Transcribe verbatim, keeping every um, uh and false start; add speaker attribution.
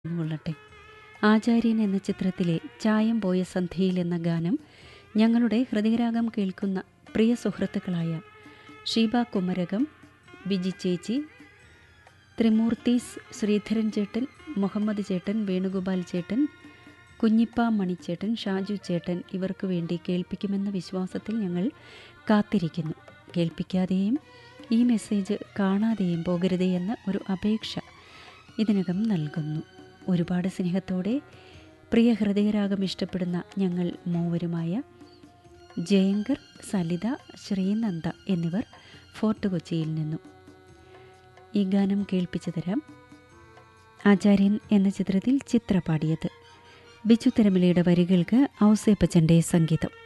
Speaker 1: കൊള്ളട്ടെ. ആചാര്യൻ എന്ന ചിത്രത്തിലെ ചായം പോയ സന്ധ്യയിൽ എന്ന ഗാനം ഞങ്ങളുടെ ഹൃദയരാഗം കേൾക്കുന്ന പ്രിയ സുഹൃത്തുക്കളായ ഷീബ കുമരകം, ബിജി ചേച്ചി, ത്രിമൂർത്തീസ്, ശ്രീധരൻ ചേട്ടൻ, മുഹമ്മദ് ചേട്ടൻ, വേണുഗോപാൽ ചേട്ടൻ, കുഞ്ഞിപ്പ മണിച്ചേട്ടൻ, ഷാജു ചേട്ടൻ ഇവർക്ക് വേണ്ടി കേൾപ്പിക്കുമെന്ന വിശ്വാസത്തിൽ ഞങ്ങൾ കാത്തിരിക്കുന്നു. കേൾപ്പിക്കാതെയും ഈ മെസ്സേജ് കാണാതെയും പോകരുതേ എന്ന ഒരു അപേക്ഷ ഇതിനകം നൽകുന്നു. ഒരുപാട് സ്നേഹത്തോടെ പ്രിയ ഹൃദയരാഗം ഇഷ്ടപ്പെടുന്ന ഞങ്ങൾ മൂവരുമായ ജയങ്കർ, സലിത, ശ്രീനന്ദ എന്നിവർ ഫോർട്ട് കൊച്ചിയിൽ നിന്നും ഈ ഗാനം കേൾപ്പിച്ചു തരാം. ആചാര്യൻ എന്ന ചിത്രത്തിൽ ചിത്ര പാടിയത്. ബിജു തിരുമലയുടെ വരികൾക്ക് ഔസേപ്പച്ചൻ്റെ സംഗീതം.